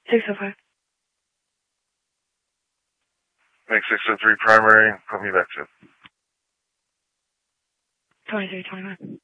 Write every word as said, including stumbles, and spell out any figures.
six oh five. Make six oh three primary, put me back to. twenty-three twenty-one.